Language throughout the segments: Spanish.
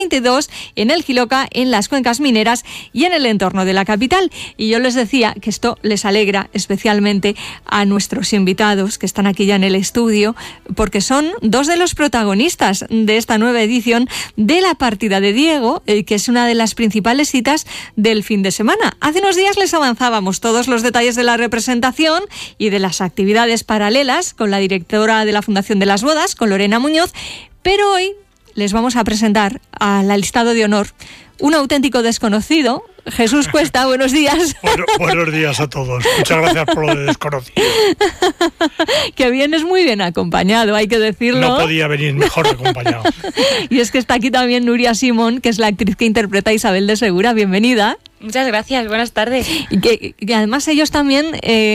22 en el Jiloca, en las cuencas mineras y en el entorno de la capital. Y yo les decía que esto les alegra especialmente a nuestros invitados que están aquí ya en el estudio, porque son dos de los protagonistas de esta nueva edición de la partida de Diego, que es una de las principales citas del fin de semana. Hace unos días les avanzábamos todos los detalles de la representación y de las actividades paralelas con la directora de la Fundación de las Bodas, con Lorena Muñoz, pero hoy les vamos a presentar al listado de honor un auténtico desconocido. Jesús Cuesta, buenos días. Buenos días a todos. Muchas gracias por lo de desconocido. Que vienes muy bien acompañado, hay que decirlo. No podía venir mejor acompañado. Y es que está aquí también Nuria Simón, que es la actriz que interpreta a Isabel de Segura. Bienvenida. Muchas gracias, buenas tardes. Y que además ellos también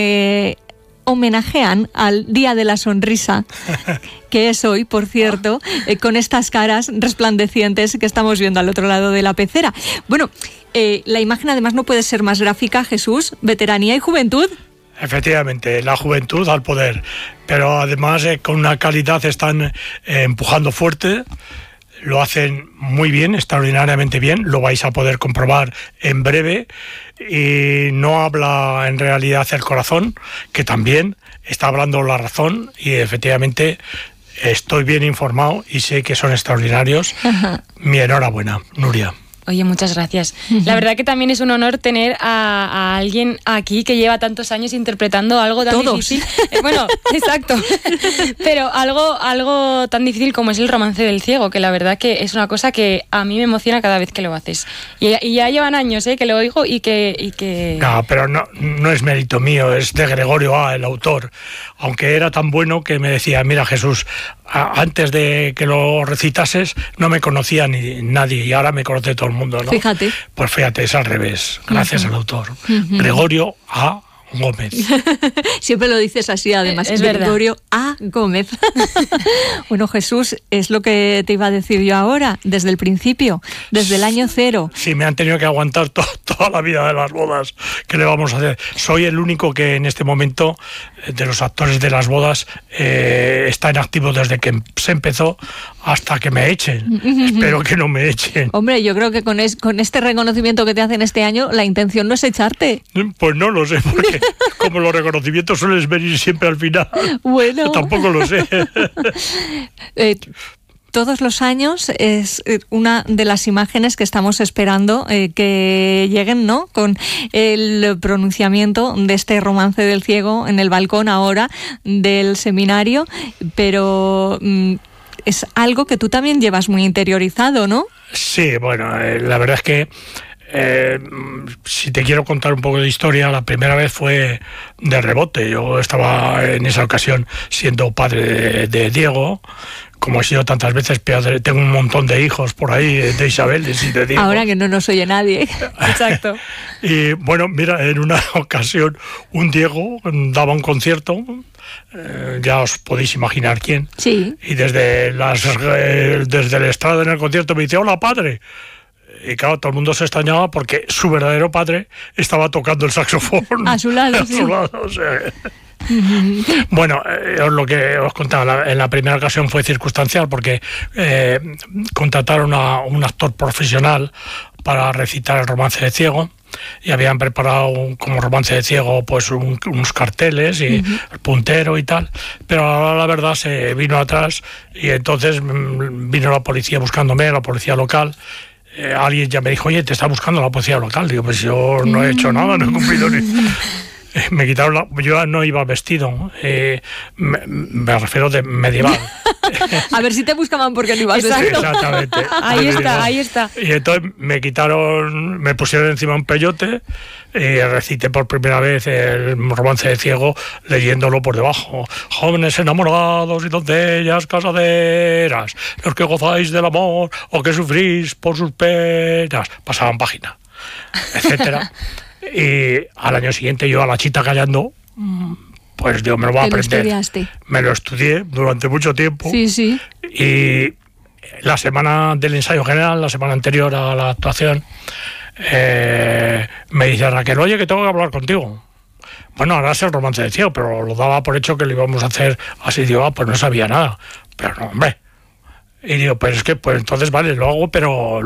homenajean al Día de la Sonrisa, que es hoy, por cierto, con estas caras resplandecientes que estamos viendo al otro lado de la pecera. Bueno, la imagen además no puede ser más gráfica, Jesús, veteranía y juventud. Efectivamente, la juventud al poder, pero además con una calidad están empujando fuerte. Lo hacen muy bien, extraordinariamente bien, lo vais a poder comprobar en breve, y no habla en realidad el corazón, que también está hablando la razón, y efectivamente estoy bien informado y sé que son extraordinarios. Ajá. Mi enhorabuena, Nuria. Oye, muchas gracias. La verdad que también es un honor tener a alguien aquí que lleva tantos años interpretando algo tan difícil. Bueno, exacto. Pero algo tan difícil como es el romance del ciego, que la verdad que es una cosa que a mí me emociona cada vez que lo haces. Y ya llevan años que lo oigo y que... No, pero no es mérito mío, es de Gregorio A., el autor. Aunque era tan bueno que me decía, mira Jesús, antes de que lo recitases no me conocía ni nadie y ahora me conoce todo el mundo, ¿no? Fíjate. Pues fíjate, es al revés, gracias al autor. Gregorio A. Gómez. Siempre lo dices así, además. Es Gregorio A. Gómez. Bueno, Jesús, es lo que te iba a decir yo ahora, desde el principio, desde el año cero. Sí, me han tenido que aguantar toda la vida de las bodas. ¿Qué le vamos a hacer? Soy el único que en este momento, de los actores de las bodas, está en activo desde que se empezó hasta que me echen. Espero que no me echen. Hombre, yo creo que con este reconocimiento que te hacen este año, la intención no es echarte. Pues no lo sé, porque como los reconocimientos suelen venir siempre al final, bueno, yo tampoco lo sé. Todos los años es una de las imágenes que estamos esperando que lleguen, ¿no? Con el pronunciamiento de este romance del ciego en el balcón ahora del seminario, pero es algo que tú también llevas muy interiorizado, ¿no? Sí, bueno, la verdad es que si te quiero contar un poco de historia, la primera vez fue de rebote. Yo estaba en esa ocasión siendo padre de Diego, como he sido tantas veces. Tengo un montón de hijos por ahí, de Isabel y de Diego. Ahora que no nos oye nadie. Exacto. Y bueno, mira, en una ocasión un Diego daba un concierto, ya os podéis imaginar quién. Sí. Y desde el estrado en el concierto me dice, hola padre. Y claro, todo el mundo se extrañaba porque su verdadero padre estaba tocando el saxofón. A su lado, a su lado, o sea. Bueno, lo que os contaba, en la primera ocasión fue circunstancial porque contrataron a un actor profesional para recitar el romance de ciego y habían preparado como romance de ciego pues unos carteles y el puntero y tal, pero ahora la verdad se vino atrás y entonces vino la policía buscándome, la policía local. Alguien ya me dijo, oye, te está buscando la policía local. Digo, pues yo no he hecho nada, no he cumplido ni... Me quitaron yo no iba vestido, me refiero de medieval. A ver si te buscaban porque no ibas vestido. Exactamente. Ahí está. Y entonces me pusieron encima un peyote y recité por primera vez el romance de ciego leyéndolo por debajo. Jóvenes enamorados y doncellas casaderas, los que gozáis del amor o que sufrís por sus penas. Pasaban página, etcétera. Y al año siguiente yo a la chita callando, pues digo, me lo voy a aprender. Me lo estudié durante mucho tiempo. Sí, sí. Y la semana del ensayo general, la semana anterior a la actuación, me dice Raquel, oye, que tengo que hablar contigo. Bueno, ahora es el romance de ciego, pero lo daba por hecho que lo íbamos a hacer así. Digo, pues no sabía nada. Pero no, hombre. Y digo, pues es que, pues entonces vale, lo hago, pero